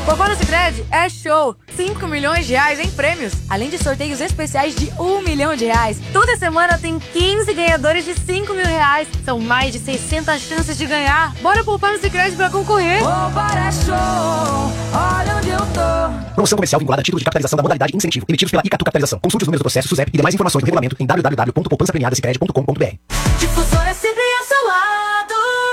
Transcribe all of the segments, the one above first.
Poupar no Sicredi é show! 5 milhões de reais em prêmios, além de sorteios especiais de 1 milhão de reais. Toda semana tem 15 ganhadores de 5 mil reais. São mais de 600 chances de ganhar. Bora poupar no Sicredi pra concorrer! Poupar é show, olha onde eu tô. Promoção comercial vinculada a título de capitalização da modalidade de incentivo, emitidos pela Icatu Capitalização. Consulte os números do processo, SUSEP e demais informações do regulamento em www.poupançapremiadasicredi.com.br. Difusora é sempre ao seu lado.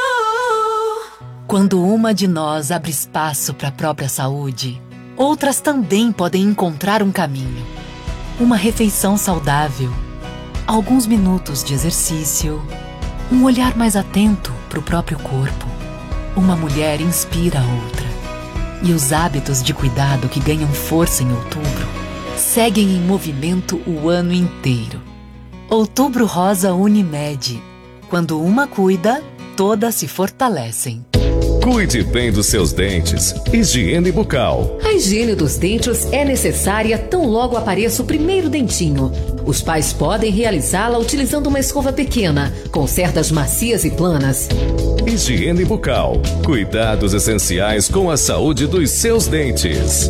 Quando uma de nós abre espaço para a própria saúde, outras também podem encontrar um caminho. Uma refeição saudável, alguns minutos de exercício, um olhar mais atento para o próprio corpo. Uma mulher inspira a outra. E os hábitos de cuidado que ganham força em outubro seguem em movimento o ano inteiro. Outubro Rosa Unimed. Quando uma cuida, todas se fortalecem. Cuide bem dos seus dentes. Higiene bucal. A higiene dos dentes é necessária tão logo apareça o primeiro dentinho. Os pais podem realizá-la utilizando uma escova pequena, com cerdas macias e planas. Higiene bucal. Cuidados essenciais com a saúde dos seus dentes.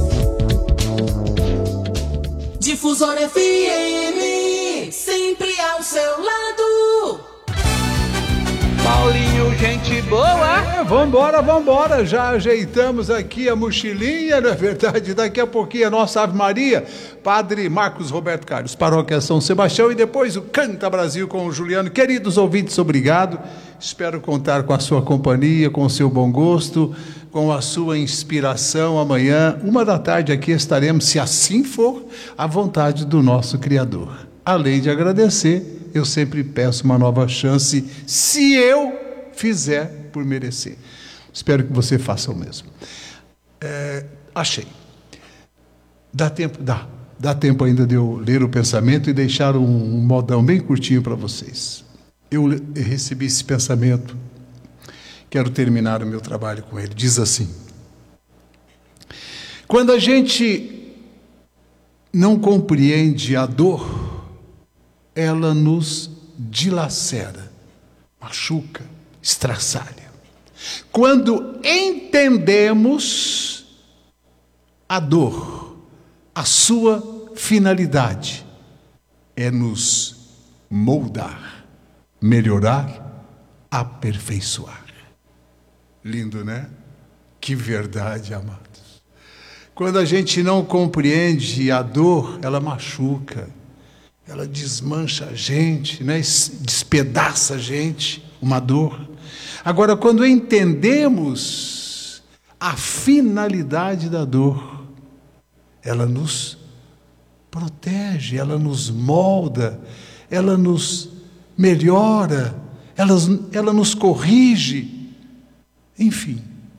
Difusora FM, sempre ao seu lado. Paulinho, gente boa! Vambora! Já ajeitamos aqui a mochilinha, não é verdade? Daqui a pouquinho a nossa Ave Maria, Padre Marcos Roberto Carlos, Paróquia São Sebastião, e depois o Canta Brasil com o Juliano. Queridos ouvintes, obrigado. Espero contar com a sua companhia, com o seu bom gosto, com a sua inspiração. Amanhã, 13h, aqui estaremos, se assim for, à vontade do nosso Criador. Além de agradecer, eu sempre peço uma nova chance, se eu fizer por merecer. Espero que você faça o mesmo. Achei. Dá tempo ainda de eu ler o pensamento e deixar um modão bem curtinho para vocês. Eu recebi esse pensamento, quero terminar o meu trabalho com ele. Diz assim: quando a gente não compreende a dor, ela nos dilacera, machuca, estraçalha. Quando entendemos a dor, a sua finalidade é nos moldar, melhorar, aperfeiçoar. Lindo, né? Que verdade, amados. Quando a gente não compreende a dor, ela machuca, ela desmancha a gente, né? Despedaça a gente, uma dor. Agora, quando entendemos a finalidade da dor, ela nos protege, ela nos molda, ela nos melhora, ela nos corrige, enfim.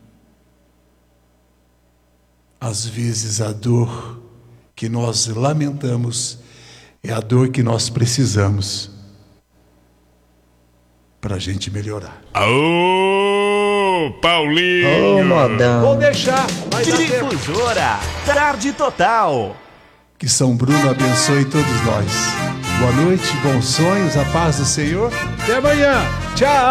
Às vezes a dor que nós lamentamos é a dor que nós precisamos para a gente melhorar. Aô, Paulinho! Ô, modão. Vou deixar, mas Difusora, Tarde Total. que São Bruno abençoe todos nós. Boa noite, bons sonhos, a paz do Senhor. Até amanhã. Tchau.